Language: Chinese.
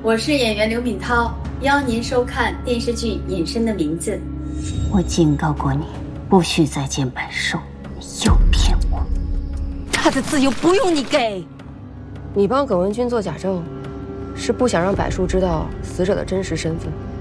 我是演员刘敏涛，邀您收看电视剧《隐身的名字》。 我警告过你，不许再见百寿，你又骗我。 他的自由不用你给。你帮葛文君做假证，是不想让柏树知道死者的真实身份。